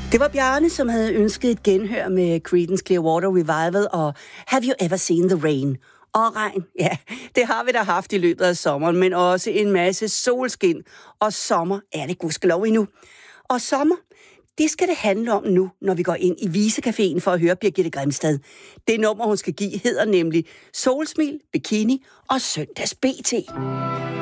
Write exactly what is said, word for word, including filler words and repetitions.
Det var Bjarne, som havde ønsket et genhør med Creedence Clearwater Revival og Have You Ever Seen the Rain? Og regn, ja, det har vi da haft i løbet af sommeren, men også en masse solskin. Og sommer er det gudskelov endnu. Og sommer, det skal det handle om nu, når vi går ind i Visecaféen for at høre Birgitte Grimstad. Det nummer, hun skal give, hedder nemlig Solsmil, Bikini og Søndags B T.